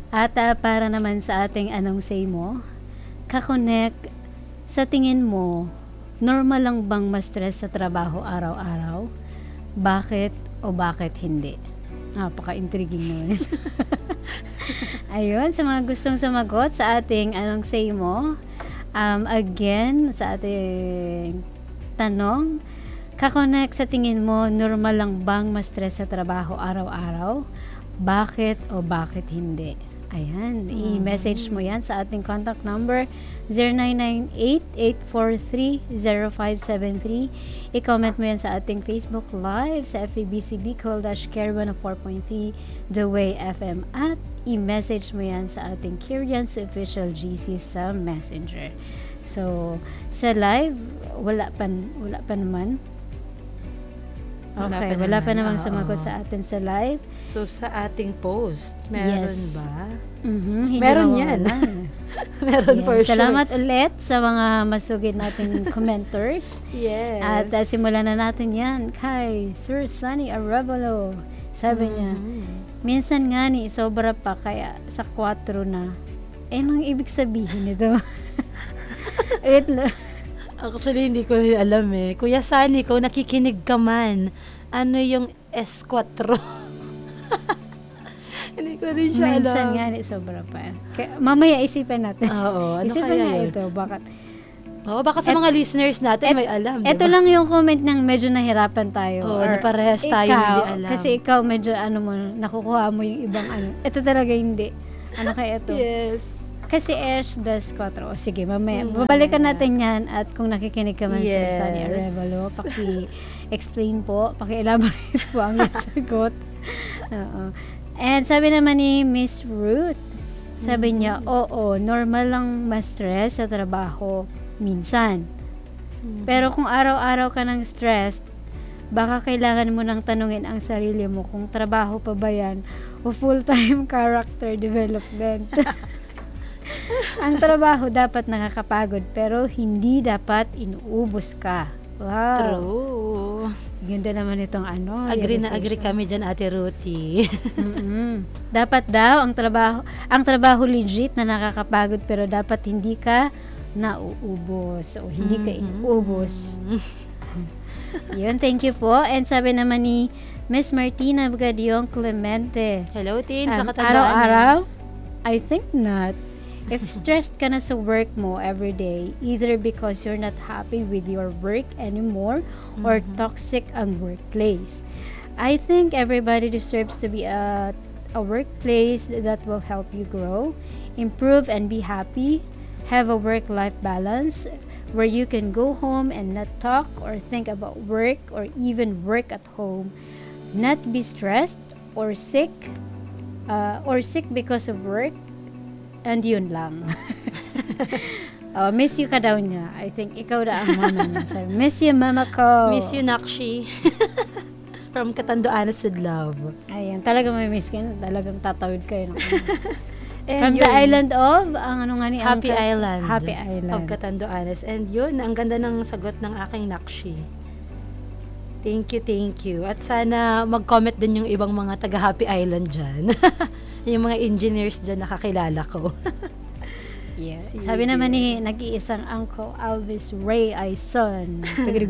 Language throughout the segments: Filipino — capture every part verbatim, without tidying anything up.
At ah, para naman sa ating anong say mo, kakonek, sa tingin mo, normal lang bang ma-stress sa trabaho araw-araw? Bakit o bakit hindi? Napaka-intriguing naman. Ayun, sa mga gustong sumagot sa ating anong say mo, um, again, sa ating tanong, kakonek, sa tingin mo, normal lang bang ma-stress sa trabaho araw-araw? Bakit o bakit hindi? Ayan, mm-hmm. I-message mo yan sa ating contact number zero nine nine eight, eight four three, zero five seven three. I-comment mo yan sa ating Facebook Live sa F A B C Bicol-Care one oh four point three The Way F M at i-message mo yan sa ating Kyrians Official G C sa Messenger. So, sa live, wala pa, wala pa naman. Okay, wala pa namang sumagot sa atin sa live. So, sa ating post, meron yes. ba? Mm-hmm, meron yan. meron yes. for sure. Salamat ulit sa mga masugid nating commenters. Yes. At uh, simulan na natin yan kay Sir Sunny Arevalo. Sabi mm-hmm. niya, minsan nga ni, sobra pa, kaya sa kwatro na. Eh, anong ibig sabihin nito? Wait lang. Actually, hindi ko alam eh. Kuya Sunny, kung nakikinig ka man, ano yung S four? Hindi ko rin siya Minsan alam. nga, ni, sobra pa. Kaya, mamaya isipan natin. Oo, ano isipan kaya nga yun? ito. Bakit? Oo, baka sa et, mga listeners natin et, may alam. Ito diba? Lang yung comment ng medyo nahirapan tayo. Oo, na parehas tayo ikaw, hindi alam. Kasi ikaw medyo ano mo, nakukuha mo yung ibang ano. Ito talaga hindi. Ano kaya ito? Yes. Kasi Ash das four. O sige, mamaya. Babalikan natin yan at kung nakikinig ka man yes. Sir Sunny Arevalo, paki-explain po, paki-elaborate po ang yung sagot. Oo. And sabi naman ni Miss Ruth, sabi mm-hmm. niya, oo, normal lang ma-stress sa trabaho minsan. Mm-hmm. Pero kung araw-araw ka ng stressed, baka kailangan mo nang tanungin ang sarili mo kung trabaho pa ba yan o full-time character development. Ang trabaho dapat nakakapagod pero hindi dapat inuubos ka. Wow. True. Ganda naman itong ano. Agree na agree kami dyan, Ate Ruthie. mm-hmm. Dapat daw ang trabaho, ang trabaho legit na nakakapagod pero dapat hindi ka nauubos o hindi ka inuubos. Yun, thank you po. And sabi naman ni Miss Martina Bugadiong Clemente. Hello, Tin. Um, sa katandaan. Araw-araw? I think not. If stressed ka na sa work mo every day, either because you're not happy with your work anymore mm-hmm. or toxic ang workplace, I think everybody deserves to be a, a workplace that will help you grow, improve and be happy, have a work-life balance where you can go home and not talk or think about work or even work at home, not be stressed or sick uh, or sick because of work. And yun lang. Oh, miss you ka daw niya. I think ikaw na ang mama niya. Sabi, miss you, mama ko. Miss you, Nakshi. From Catanduanes with love. Ayan, talagang may miss ka. Talagang tatawid kayo. From yun, the island of, ang ano nga ni Happy ang, Island. Happy Island. Of Catanduanes. And yun, ang ganda ng sagot ng aking Nakshi. Thank you, thank you. At sana mag-comment din yung ibang mga taga Happy Island dyan. Yung mga engineers dyan nakakilala ko. Yeah. Sabi naman ni nag-iisang Uncle Alvis Ray Aison.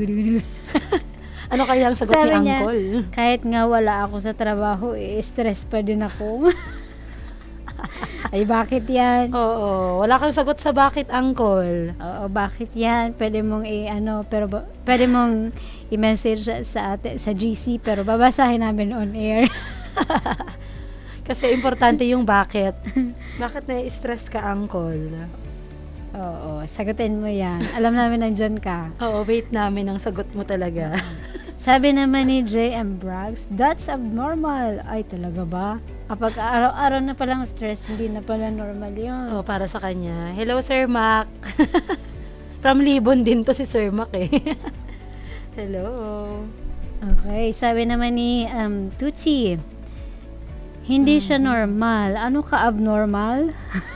Ano kaya ang sagot Sabi ni niya, Uncle? Kahit nga wala ako sa trabaho, eh, stress pa din ako. Ay, bakit yan? Oo, wala kang sagot sa bakit, Uncle. Oo, bakit yan? Pwede mong i-ano, pero ba, pwede mong i-message sa ate, sa G C, pero babasahin namin on air. Kasi importante yung bakit. Bakit na-stress ka, Uncle? Oo, sagutin mo yan. Alam namin nandyan ka. Oo, wait namin ang sagot mo talaga. Sabi naman ni J M Braggs, that's abnormal. Ay, talaga ba? Kapag araw-araw na palang stress, hindi na pala normal yun. Oo, para sa kanya. Hello, Sir Mac. From Libon din to si Sir Mac eh. Hello. Okay, sabi naman ni um, Tutsi, hindi mm-hmm. siya normal. Ano ka abnormal?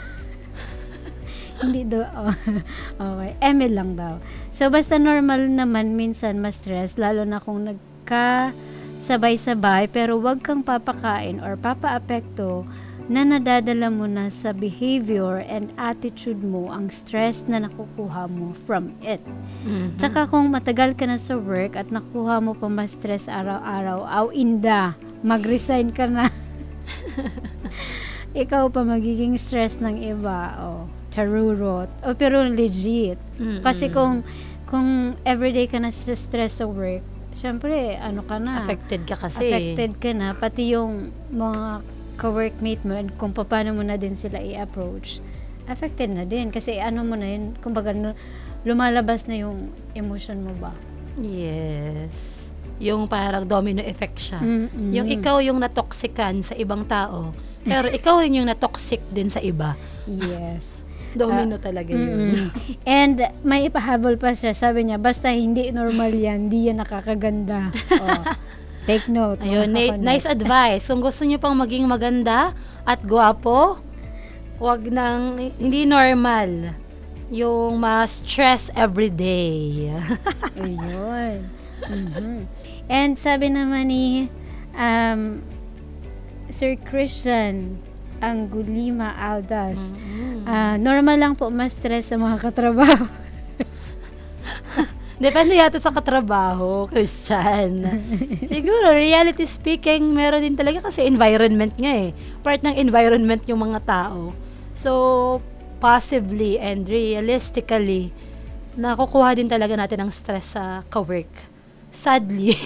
Hindi do. Oh. Okay, Emil lang daw. So basta normal naman minsan ma-stress lalo na kung nagka sabay-sabay pero wag kang papakain or papaapekto na nadadala mo na sa behavior and attitude mo ang stress na nakukuha mo from it. Mhm. Tsaka kung matagal ka na sa work at nakuha mo pa mas stress araw-araw, aw inda, mag-resign ka na. Ikaw pa magiging stress ng iba. Oh, charurot. Oh, pero legit. Mm-mm. Kasi kung kung everyday ka na sa stress sa work, syempre, ano ka na, affected ka kasi. affected ka na, pati yung mga ka-workmate mo, and kung paano mo na din sila i-approach, affected na din. Kasi ano mo na yun, kumbaga, no- lumalabas na yung emotion mo ba? Yes. Yung parang domino effect siya. Mm-mm. Yung ikaw yung natoxican sa ibang tao, pero ikaw rin yung natoxic din sa iba. Yes. Domino talaga Mm. yun. And may ipahabol pa siya. Sabi niya, basta hindi normal yan, hindi yan nakakaganda. Oh, take note. Ayun, mga na- kakonect. nice advice. Kung gusto niyo pang maging maganda at gwapo, wag nang, hindi normal yung ma-stress everyday. Ayun. Mhm. And sabi naman ni um, Sir Christian Angulima Aldas, Mm. ah, normal lang po ma-stress sa mga katrabaho. Depende yata sa katrabaho, Christian. Siguro, reality speaking, meron din talaga kasi environment nga eh. Part ng environment yung mga tao. So, possibly and realistically, nakukuha din talaga natin ang stress sa ka-work. Sadly.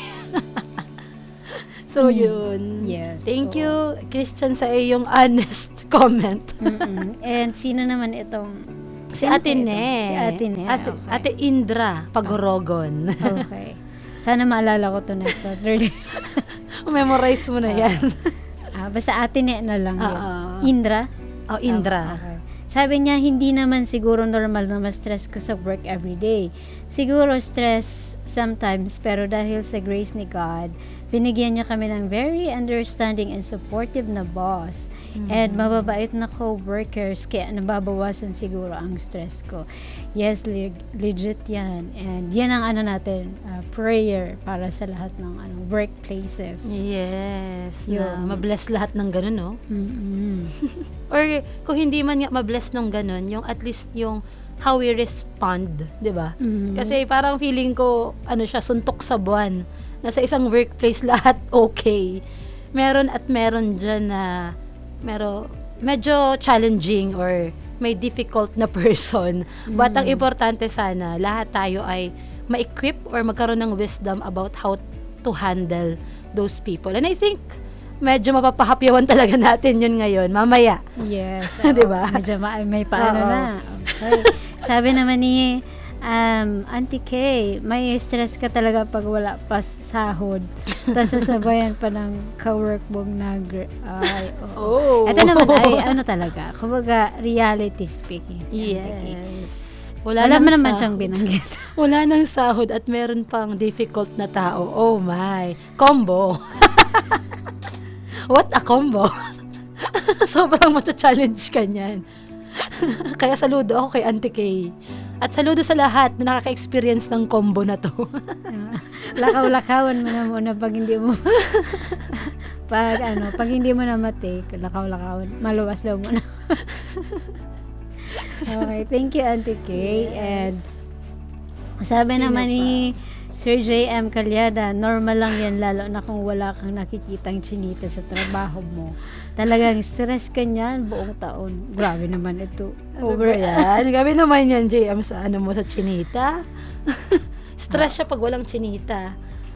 So, Mm. yun. Yes, Thank oo. you, Christian, sa iyong honest comment. Mm-mm. And sino naman itong Si sino Ate ito? Ne. Si Ate Ne. Ate, okay. Ate Indra Pagorogon. Okay. Sana maalala ko to next Saturday. Memorize mo na yan. Ah, basta Ate Ne na lang yun. Oo. Indra? Oh, Indra. Okay. Sabi niya, hindi naman siguro normal na ma-stress ko sa work everyday. Siguro stress sometimes, pero dahil sa grace ni God, binigyan niya kami ng very understanding and supportive na boss. And mababait na co-workers, kaya nababawasan siguro ang stress ko. Yes, le- legit yan. And yan ang ano natin, uh, prayer para sa lahat ng ano, workplaces. Yes. Na Yun. mabless lahat ng ganun, no? Mm-mm. Or kung hindi man nga mabless ng ganun, yung at least yung how we respond, di ba? Mhm. Kasi parang feeling ko, ano siya, suntok sa buwan. Na sa isang workplace lahat okay. Meron at meron dyan na mero, medyo challenging or may difficult na person. But ang importante sana, lahat tayo ay ma-equip or magkaroon ng wisdom about how to handle those people. And I think, medyo mapapahapyawan talaga natin yun ngayon, mamaya. Yes. Di oo. ba? Medyo ma- may paano Oo. na. Okay. Sabi naman ni um, Auntie Kay, may stress ka talaga pag wala pa sahod. Tapos sasabayan pa ng ka-work mong nag... Ay, oo. Oh. Ito naman ay ano talaga, kumbaga reality speaking. si Auntie Kay. Yes. Wala nang mo naman sahod. siyang binanggit. Wala nang sahod at meron pang difficult na tao. Oh my. Combo. What a combo. Sobrang macha-challenge ka niyan. Kaya saludo ako kay Auntie Kay. At saludo sa lahat na nakaka-experience ng combo na to. Ah, lakaw-lakawan mo na muna pag hindi mo pag ano, pag hindi mo na matake, lakaw-lakawan, maluwas daw muna. Okay, thank you Auntie Kay. And sabi Sino naman pa? ni Sir J M Calyada, normal lang yan lalo na kung wala kang nakikitang chinita sa trabaho mo. Talagang stress ka niyan buong taon. Grabe naman ito. Over Over yan. Gabi naman yan, J M, sa ano mo, sa chinita. Stress siya pag walang chinita.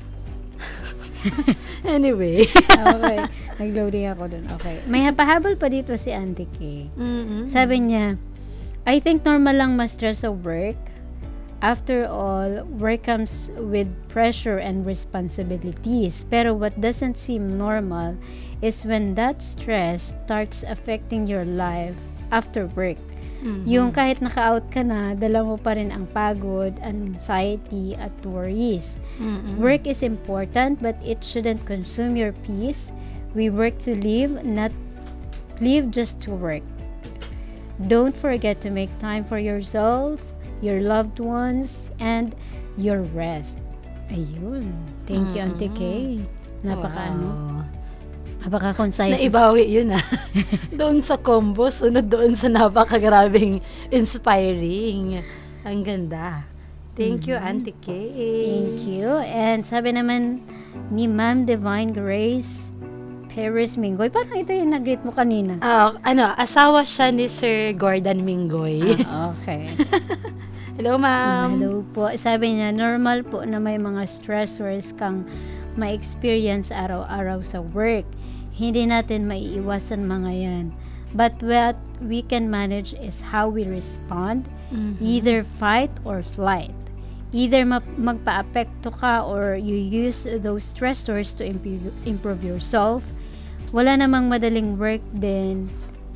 Anyway. Okay, nag-loading ako dun. Okay. May pahabol pa dito si Auntie Kay. Mm-mm. Sabi niya, I think normal lang ma-stress sa work. After all, work comes with pressure and responsibilities. Pero what doesn't seem normal is when that stress starts affecting your life after work. Mhm. Yung kahit naka-out ka na, dala mo pa rin ang pagod, anxiety, at worries. Mm-mm. Work is important, but it shouldn't consume your peace. We work to live, not live just to work. Don't forget to make time for yourself, your loved ones, and your rest. Ayun. Thank you, Auntie Mm. Kay. Napaka ano. Wow. Baka concise. Naibawi yun ah. Doon sa combo, sunod doon sa napakagrabing inspiring. Ang ganda. Thank you, Auntie Kay. Thank you. And sabi naman ni Ma'am Divine Grace Perez Mingoy, parang ito yung nag-greet mo kanina. Ah, ano, asawa siya ni Sir Gordon Mingoy. Ah, okay. Hello, ma'am. Hello po. Sabi niya, normal po na may mga stressors kang ma-experience araw-araw sa work. Hindi natin maiiwasan mga yan. But what we can manage is how we respond, Mhm. either fight or flight. Either ma- magpa-apekto ka or you use those stressors to improve, improve yourself. Wala namang madaling work din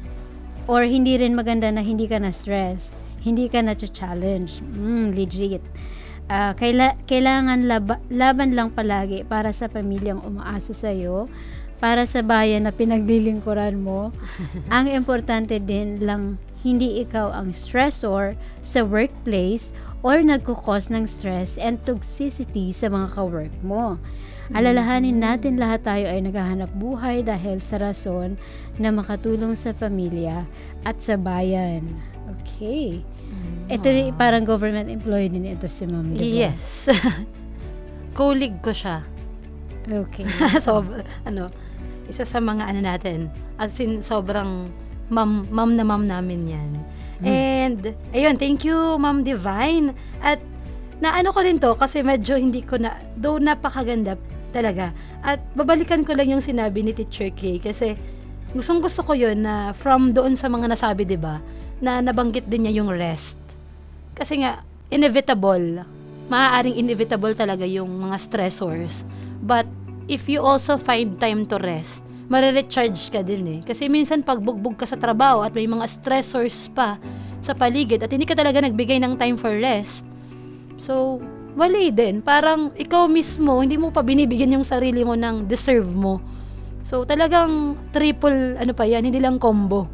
or hindi rin maganda na hindi ka na-stress. Hindi ka na-challenge. Mm, legit. Ah, kaila- kailangan laba- laban lang palagi para sa pamilyang umaasa sa'yo, para sa bayan na pinaglilingkuran mo. Ang importante din lang, hindi ikaw ang stressor sa workplace or nagkukos ng stress and toxicity sa mga ka-work mo. Alalahanin natin lahat tayo ay naghahanap buhay dahil sa rason na makatulong sa pamilya at sa bayan. Okay. Ito Wow. parang government employee din ito si Ma'am, di ba? Yes. Colleague ko siya. Okay. so, ano, isa sa mga ano natin. As in, sobrang ma'am, ma'am na ma'am namin yan. And, ayun, thank you, Ma'am Divine. At, naano ko rin to kasi medyo hindi ko na, though napakaganda talaga. At, babalikan ko lang yung sinabi ni Teacher K kasi, gustong gusto ko yun na from doon sa mga nasabi, di ba, na nabanggit din niya yung rest. Kasi nga, inevitable, maaaring inevitable talaga yung mga stressors. But, if you also find time to rest, marirecharge ka din eh. Kasi minsan pag bugbog ka sa trabaho at may mga stressors pa sa paligid at hindi ka talaga nagbigay ng time for rest, so, wali din. Parang ikaw mismo, hindi mo pa binibigyan yung sarili mo ng deserve mo. So, talagang triple, ano pa yan, hindi lang combo.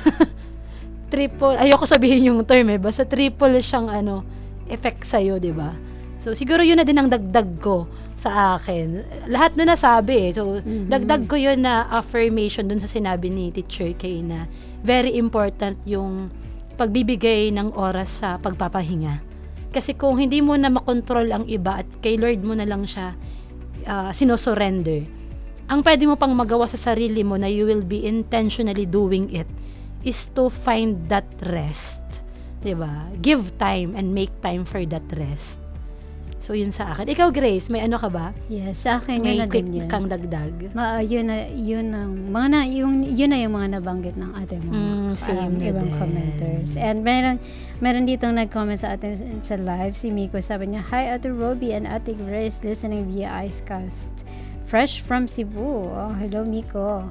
Triple, ayoko sabihin yung term eh, basta triple siyang ano, effect sa'yo, di ba? So, siguro yun na din ang dagdag ko sa akin. Lahat na nasabi eh. So, Mhm. dagdag ko yun na affirmation dun sa sinabi ni Teacher Kay na very important yung pagbibigay ng oras sa pagpapahinga. Kasi kung hindi mo na makontrol ang iba at kay Lord mo na lang siya uh, sinosurrender, ang pwede mo pang magawa sa sarili mo na you will be intentionally doing it is to find that rest. Diba? Give time and make time for that rest. So, yun sa akin. Ikaw, Grace, may ano ka ba? Yes, sa akin yun May na quick din yun. kang dagdag? Ma, yun na, yun ang, mga na, yung, yun na yung mga nabanggit ng ating mga Mm, same um, na ibang din. commenters. And meron, meron ditong nag-comment sa atin sa live, si Miko, sabi niya, Hi, Ate Roby and Ate Grace, listening via Icecast. Fresh from Cebu. Oh, hello, Miko.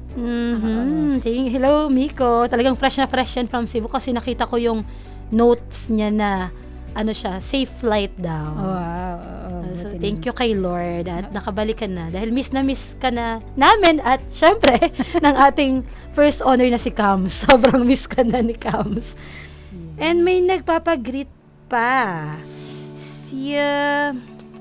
Mm-hmm. Thank- Hello, Miko. Talagang fresh na fresh yan from Cebu kasi nakita ko yung notes niya na ano siya, safe flight daw. Oh, wow. Oh, Uh, so, thank you kay Lord at nakabalik ka na dahil miss na miss ka na namin at syempre ng ating first honor na si Cams. Sobrang miss ka na ni Cams. And may nagpapagreet pa. Si, uh,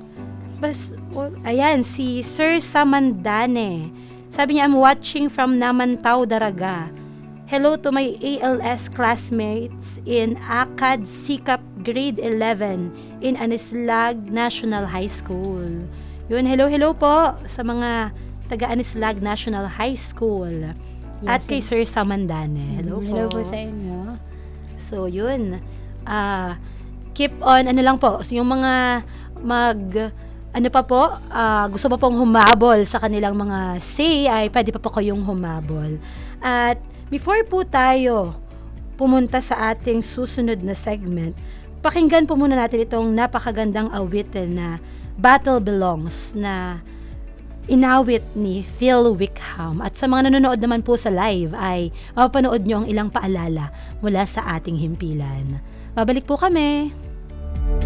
bas, oh, ayan, si Sir Samandane. Sabi niya, I'm watching from Namantau, Daraga. Hello to my A L S classmates in A C A D Sikap Grade eleven in Anislag National High School. Yun, hello, hello po sa mga taga Anislag National High School. At Yes, kay Sir Samandane. Hello po. Hello po sa inyo. So, yun. Ah, keep on, ano lang po, so, yung mga mag, ano pa po, ah, gusto pa pong humabol sa kanilang mga say, ay pwede pa po kayong humabol. At, before po tayo pumunta sa ating susunod na segment, pakinggan po muna natin itong napakagandang awitin na Battle Belongs na inawit ni Phil Wickham. At sa mga nanonood naman po sa live ay mapapanood nyo ang ilang paalala mula sa ating himpilan. Babalik po kami.